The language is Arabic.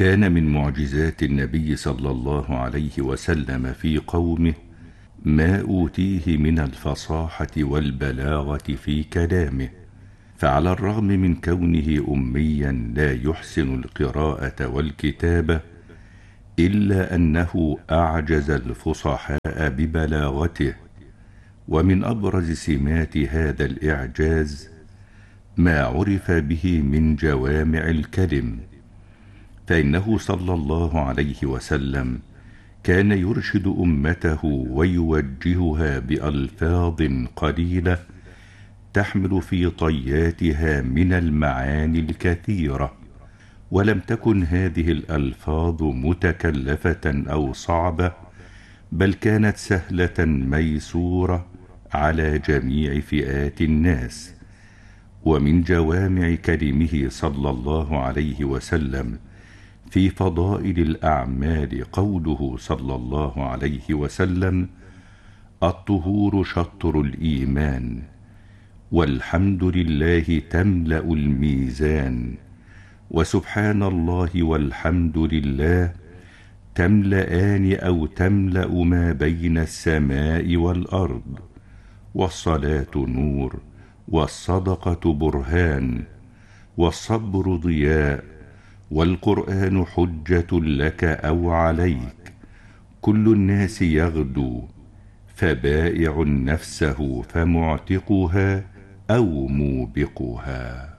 كان من معجزات النبي صلى الله عليه وسلم في قومه ما أوتيه من الفصاحة والبلاغة في كلامه، فعلى الرغم من كونه أميا لا يحسن القراءة والكتابة، إلا أنه أعجز الفصحاء ببلاغته. ومن أبرز سمات هذا الإعجاز ما عرف به من جوامع الكلم، فإنه صلى الله عليه وسلم كان يرشد أمته ويوجهها بألفاظ قليلة تحمل في طياتها من المعاني الكثيرة، ولم تكن هذه الألفاظ متكلفة أو صعبة، بل كانت سهلة ميسورة على جميع فئات الناس. ومن جوامع كلمه صلى الله عليه وسلم في فضائل الأعمال قوله صلى الله عليه وسلم: الطهور شطر الإيمان، والحمد لله تملأ الميزان، وسبحان الله والحمد لله تملأان أو تملأ ما بين السماء والأرض، والصلاة نور، والصدقة برهان، والصبر ضياء، والقرآن حجة لك أو عليك، كل الناس يغدو، فبائع نفسه فمعتقها أو موبقها.